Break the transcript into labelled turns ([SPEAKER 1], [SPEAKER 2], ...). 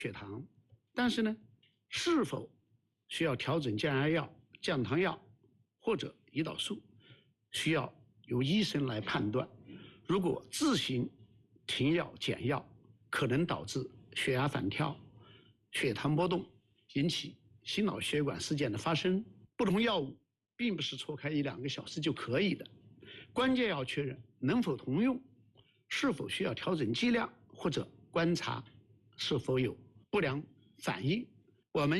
[SPEAKER 1] 血糖，但是呢，是否需要调整降压药、降糖药或者胰岛素，需要由医生来判断。如果自行停药减药，可能导致血压反跳、血糖波动，引起心脑血管事件的发生。不同药物并不是错开1-2个小时就可以的，关键要确认能否同用，是否需要调整剂量，或者观察是否有不良反应。我们